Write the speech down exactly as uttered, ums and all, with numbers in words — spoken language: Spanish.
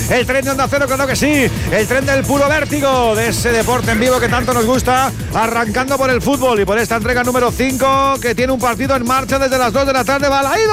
el tren de Onda Cero, claro que sí, el tren del puro vértigo de ese deporte en vivo que tanto nos gusta, arrancando por el fútbol y por esta entrega número cinco que tiene un partido en marcha desde las dos de la tarde. Balaídos.